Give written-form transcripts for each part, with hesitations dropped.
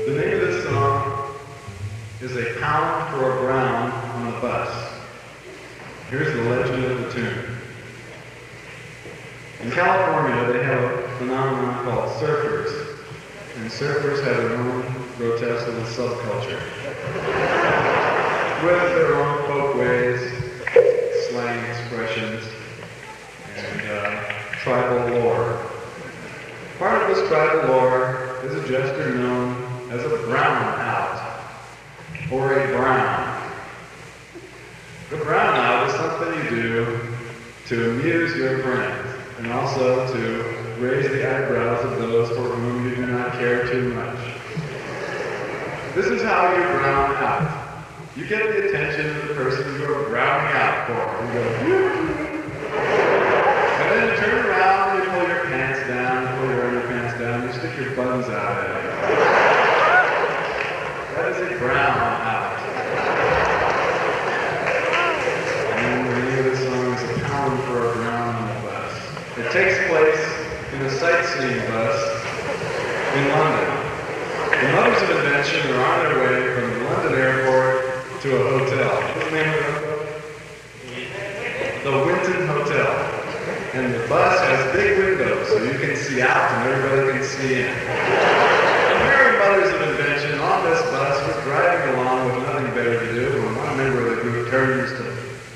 The name of this song is A Pound for a Brown on the Bus. Here's the legend of the tune. In California, they have a phenomenon called surfers. And surfers have their own grotesque little subculture. With their own folk ways, slang expressions, and tribal lore. Part of this tribal lore is a gesture known as a brown out, or a brown. The brown out is something you do to amuse your friends, and also to raise the eyebrows of those for whom you do not care too much. This is how you brown out. You get the attention of the person you are browning out for. You go, "Yoo-hoo." And then you turn around and you pull your pants down, you pull your underpants down, you stick your buttons out at it. That is a brown out. And the name of the song is A Pound for a Brown on the Bus. It takes place in a sightseeing bus in London. The Mothers of Invention are on their way from the London airport to a hotel. What's the name of the hotel? The Winton Hotel. And the bus has big windows so you can see out and everybody can see in. The merry Mothers of Invention on this bus was driving along with nothing better to do when one member of the group turns to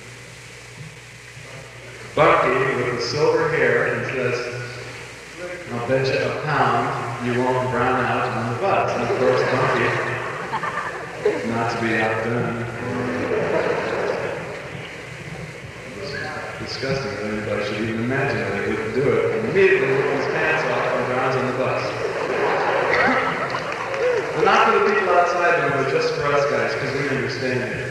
Bunky with the silver hair and says, "I'll bet you a pound you won't brown out on the bus." And of course, Bunky, not to be outdone, disgusting that anybody should even imagine that he wouldn't do it, and immediately ripped his pants off and browns on the bus. But not for the people outside though, but just for us guys, because we understand it.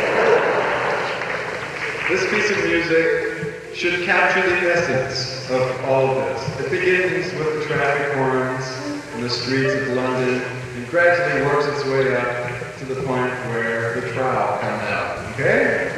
This piece of music should capture the essence of all of this. It begins with the traffic horns in the streets of London and gradually works its way up to the point where the trowel comes out, okay?